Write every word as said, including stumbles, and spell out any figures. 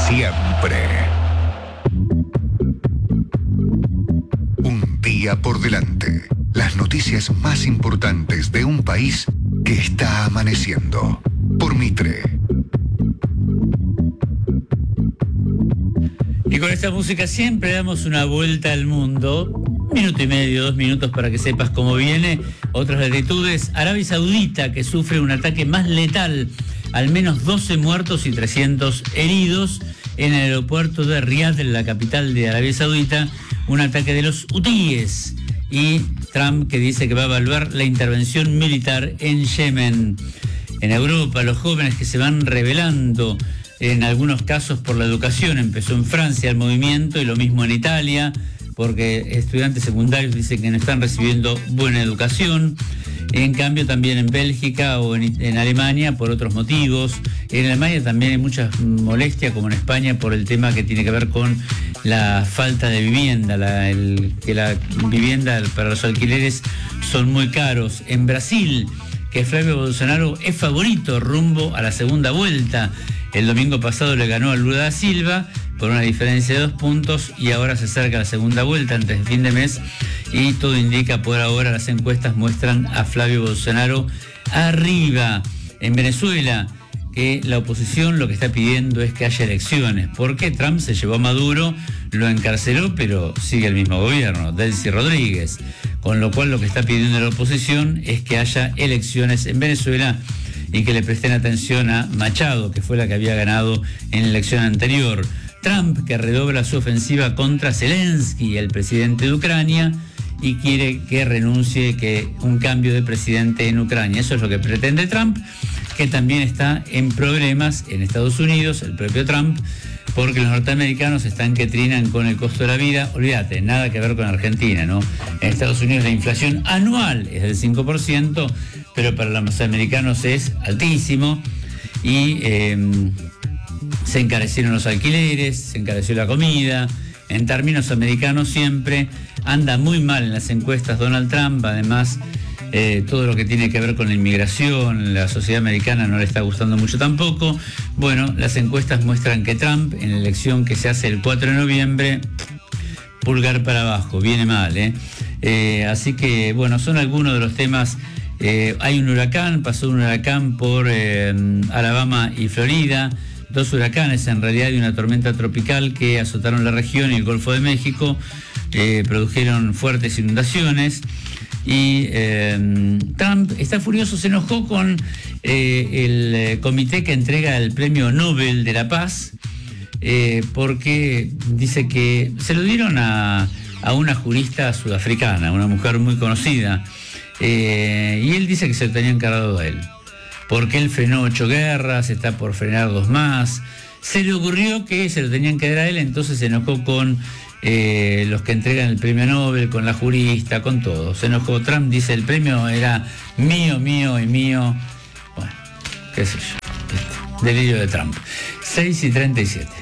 siempre. Un día por delante. Las noticias más importantes de un país que está amaneciendo. Por Mitre. Y con esta música siempre damos una vuelta al mundo. Minuto y medio, dos minutos para que sepas cómo viene. Otras latitudes. Arabia Saudita, que sufre un ataque más letal. Al menos doce muertos y trescientos heridos en el aeropuerto de Riad, en la capital de Arabia Saudita. Un ataque de los hutíes. Y Trump, que dice que va a evaluar la intervención militar en Yemen. En Europa, los jóvenes que se van rebelando, en algunos casos por la educación. Empezó en Francia el movimiento y lo mismo en Italia, porque estudiantes secundarios dicen que no están recibiendo buena educación. En cambio, también en Bélgica o en, en Alemania por otros motivos. En Alemania también hay mucha molestia, como en España, por el tema que tiene que ver con la falta de vivienda, la, el, que la vivienda para los alquileres son muy caros. En Brasil, que Flavio Bolsonaro es favorito rumbo a la segunda vuelta. El domingo pasado le ganó a Lula da Silva por una diferencia de dos puntos y ahora se acerca a la segunda vuelta antes de fin de mes y todo indica por ahora, las encuestas muestran a Flavio Bolsonaro arriba. En Venezuela, que la oposición lo que está pidiendo es que haya elecciones, porque Trump se llevó a Maduro, lo encarceló, pero sigue el mismo gobierno, Delcy Rodríguez, con lo cual lo que está pidiendo la oposición es que haya elecciones en Venezuela y que le presten atención a Machado, que fue la que había ganado en la elección anterior. Trump, que redobla su ofensiva contra Zelensky, el presidente de Ucrania, y quiere que renuncie, que un cambio de presidente en Ucrania. Eso es lo que pretende Trump, que también está en problemas en Estados Unidos, el propio Trump, porque los norteamericanos están que trinan con el costo de la vida. Olvídate, nada que ver con Argentina, ¿no? En Estados Unidos la inflación anual es del cinco por ciento, pero para los norteamericanos es altísimo y eh, se encarecieron los alquileres, se encareció la comida. En términos americanos siempre anda muy mal en las encuestas Donald Trump. Además, eh, todo lo que tiene que ver con la inmigración, la sociedad americana no le está gustando mucho tampoco. Bueno, las encuestas muestran que Trump, en la elección que se hace el cuatro de noviembre, pulgar para abajo, viene mal, ¿eh? Eh, así que, bueno, son algunos de los temas. Eh, hay un huracán, pasó un huracán por eh, Alabama y Florida. Dos huracanes en realidad y una tormenta tropical que azotaron la región y el Golfo de México, eh, produjeron fuertes inundaciones y eh, Trump está furioso, se enojó con eh, el comité que entrega el Premio Nobel de la Paz eh, porque dice que se lo dieron a, a una jurista sudafricana, una mujer muy conocida, eh, y él dice que se lo tenía encargado a él, porque él frenó ocho guerras, está por frenar dos más. Se le ocurrió que se lo tenían que dar a él, entonces se enojó con eh, los que entregan el premio Nobel, con la jurista, con todo. Se enojó. Trump dice, el premio era mío, mío y mío. Bueno, qué sé yo. Delirio de Trump. seis y treinta y siete.